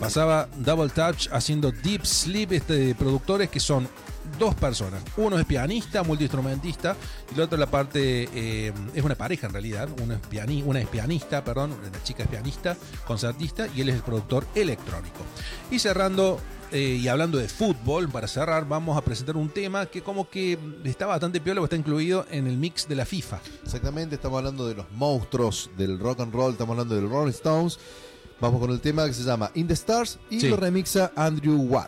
Pasaba Double Touch haciendo Deep Sleep, productores que son dos personas. Uno es pianista, multiinstrumentista, y el otro la parte es una pareja en realidad. Una es pianista, la chica es pianista, concertista, y él es el productor electrónico. Y cerrando y hablando de fútbol, para cerrar, vamos a presentar un tema que como que está bastante piola, porque está incluido en el mix de la FIFA. Exactamente, estamos hablando de los monstruos del rock and roll, estamos hablando de los Rolling Stones. Vamos con el tema que se llama In the Stars y lo remixa Andrew Watt.